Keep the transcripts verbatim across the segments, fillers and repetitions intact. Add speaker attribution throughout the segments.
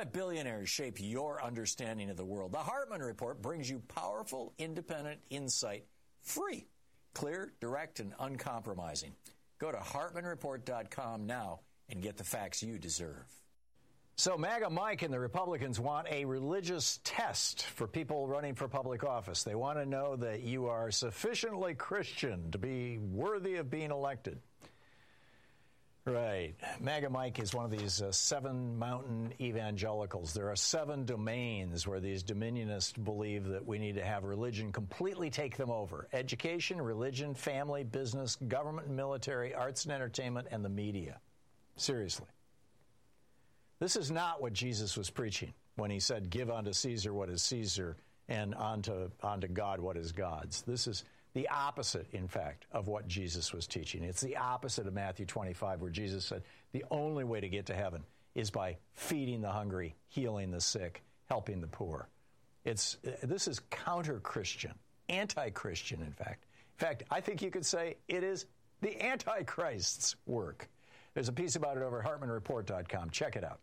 Speaker 1: let billionaires shape your understanding of the world. The Hartman Report brings you powerful, independent insight, free, clear, direct, and uncompromising. Go to Hartman Report dot com now and get the facts you deserve. So MAGA Mike and the Republicans want a religious test for people running for public office. They want to know that you are sufficiently Christian to be worthy of being elected. Right. MAGA Mike is one of these uh, seven mountain evangelicals. There are seven domains where these dominionists believe that we need to have religion completely take them over. Education, religion, family, business, government and military, arts and entertainment, and the media. Seriously. This is not what Jesus was preaching when he said, give unto Caesar what is Caesar and unto, unto God what is God's. This is the opposite, in fact, of what Jesus was teaching. It's the opposite of Matthew twenty-five, where Jesus said the only way to get to heaven is by feeding the hungry, healing the sick, helping the poor. It's this is counter-Christian, anti-Christian, in fact. In fact, I think you could say it is the Antichrist's work. There's a piece about it over at Hartman Report dot com. Check it out.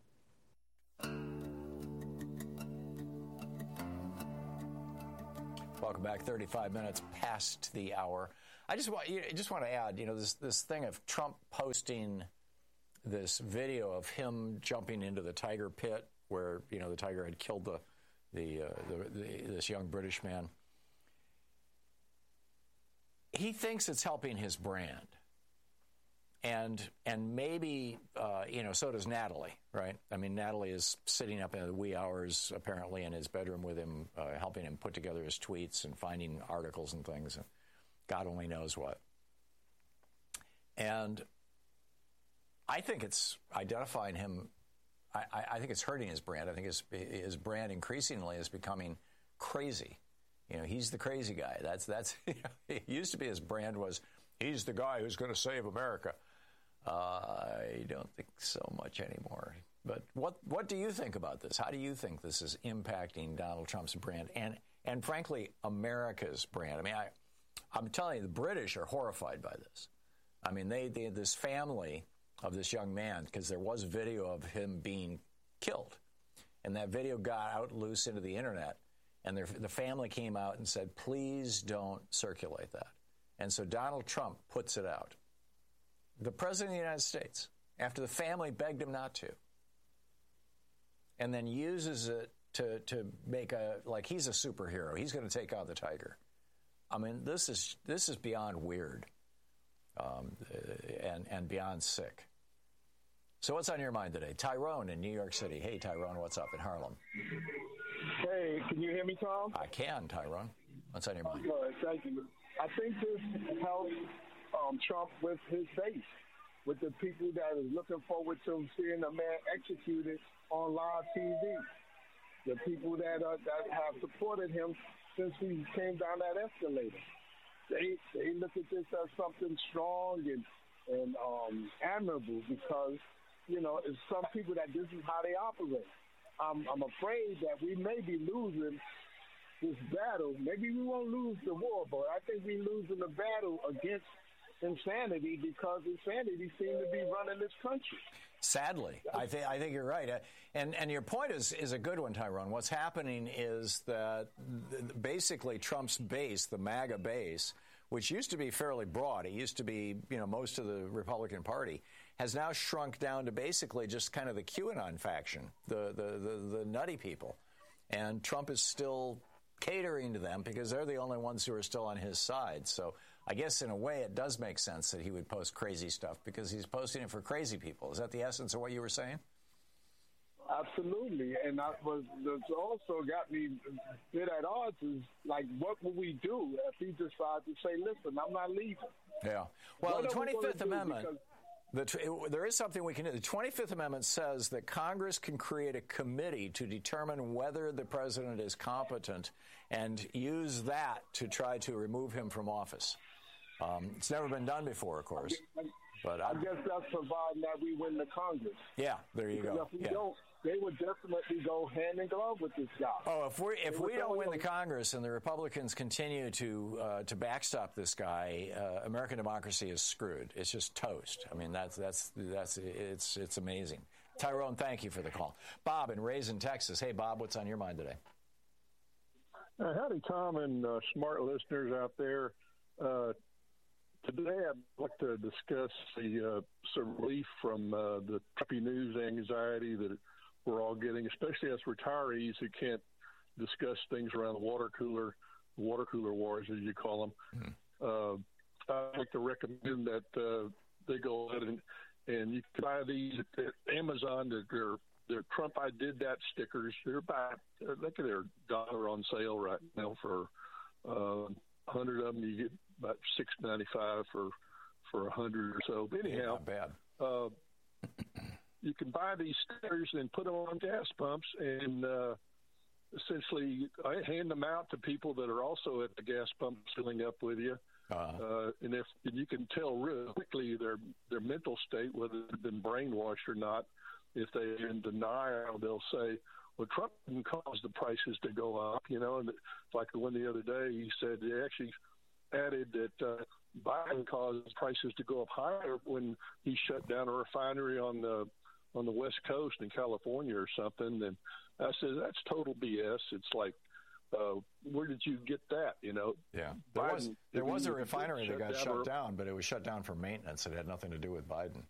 Speaker 1: Welcome back. thirty-five minutes past the hour. I just want you just want to add, you know, this this thing of Trump posting this video of him jumping into the tiger pit where, you know, the tiger had killed the the, uh, the, the this young British man. He thinks it's helping his brand. And and maybe, uh, you know, so does Natalie, right? I mean, Natalie is sitting up in the wee hours, apparently, in his bedroom with him, uh, helping him put together his tweets and finding articles and things, and God only knows what. And I think it's identifying him, I, I think it's hurting his brand. I think his, his brand increasingly is becoming crazy. You know, he's the crazy guy. That's, that's you know, it used to be his brand was, he's the guy who's going to save America. Uh, I don't think so much anymore. But what what do you think about this? How do you think this is impacting Donald Trump's brand and, and frankly, America's brand? I mean, I, I'm telling you, the British are horrified by this. I mean, they, they this family of this young man, because there was video of him being killed, and that video got out loose into the internet, and their, the family came out and said, please don't circulate that. And so Donald Trump puts it out. The President of the United States, after the family begged him not to, and then uses it to, to make a, like he's a superhero. He's going to take out the tiger. I mean, this is this is beyond weird um, and, and beyond sick. So what's on your mind today? Tyrone in New York City. Hey, Tyrone, what's up in Harlem?
Speaker 2: Hey, can you hear me, Tom?
Speaker 1: I can, Tyrone. What's on your mind?
Speaker 2: Good, thank you. I think this helps um, Trump with his base, with the people that is looking forward to seeing a man executed on live T V. The people that uh, that have supported him since he came down that escalator. They they look at this as something strong and and um, admirable because, you know, it's some people that this is how they operate. I'm, I'm afraid that we may be losing this battle. Maybe we won't lose the war, but I think we're losing the battle against insanity because insanity seems to be running this country.
Speaker 1: Sadly, I think I think you're right, and and your point is is a good one, Tyrone. What's happening is that basically Trump's base, the MAGA base, which used to be fairly broad, it used to be you know most of the Republican Party, has now shrunk down to basically just kind of the QAnon faction, the the the, the nutty people, and Trump is still catering to them because they're the only ones who are still on his side. So I guess in a way it does make sense that he would post crazy stuff because he's posting it for crazy people. Is that the essence of what you were saying?
Speaker 2: Absolutely. And that was that's also got me a bit at odds is like, what will we do if he decides to say, listen, I'm not leaving?
Speaker 1: Yeah. Well,
Speaker 2: what
Speaker 1: the twenty-fifth Amendment...
Speaker 2: Because-
Speaker 1: The, there is something we can do. The twenty-fifth Amendment says that Congress can create a committee to determine whether the president is competent and use that to try to remove him from office. Um, it's never been done before, of course. But
Speaker 2: I guess that's providing that we win the Congress.
Speaker 1: Yeah, there you go.
Speaker 2: If we
Speaker 1: yeah.
Speaker 2: don't, they would definitely go hand in glove with this guy.
Speaker 1: Oh, if we if we don't win the Congress and the Republicans continue to uh, to backstop this guy, uh, American democracy is screwed. It's just toast. I mean, that's that's that's it's it's amazing. Tyrone, thank you for the call. Bob in Raisin, Texas. Hey, Bob, what's on your mind today?
Speaker 3: Uh, howdy, Tom, and uh, smart listeners out there. Uh, today, I'd like to discuss the uh, some relief from uh, the Trumpy news anxiety that we're all getting, especially as retirees who can't discuss things around the water cooler, water cooler wars, as you call them. Mm-hmm. Uh, I'd like to recommend that uh, they go ahead and, and you can buy these at Amazon. They're They're Trump I Did That stickers. They're about, I think they're a dollar on sale right now for uh, a hundred of them. You get about six ninety-five for for a hundred or so. But anyhow,
Speaker 1: not bad.
Speaker 3: Uh, you can buy these stickers and put them on gas pumps and uh, essentially hand them out to people that are also at the gas pump filling up with you. Uh-huh. Uh, and if and you can tell real quickly their their mental state, whether they've been brainwashed or not. If they're in denial, they'll say, well, Trump didn't cause the prices to go up, you know. And like the one the other day, he said he actually added that uh, Biden caused prices to go up higher when he shut down a refinery on the on the West Coast in California or something. And I said, that's total B S. It's like, uh, where did you get that, you know?
Speaker 1: Yeah. There
Speaker 3: Biden,
Speaker 1: was, there was a refinery that got shut
Speaker 3: or,
Speaker 1: down, but it was shut down for maintenance. It had nothing to do with Biden.